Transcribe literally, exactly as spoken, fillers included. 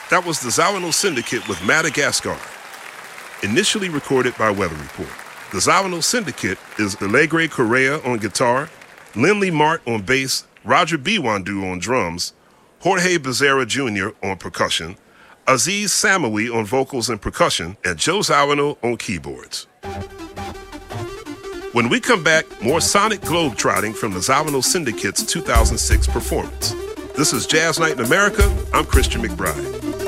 That was the Zawano Syndicate with Madagascar, initially recorded by Weather Report. The Zawano Syndicate is Alegre Correa on guitar, Lindley Mart on bass, Roger Biwandu on drums, Jorge Becerra Junior on percussion, Aziz Samawi on vocals and percussion, and Joe Zawano on keyboards. When we come back, more sonic globetrotting from the Zawano Syndicate's two thousand six performance. This is Jazz Night in America. I'm Christian McBride.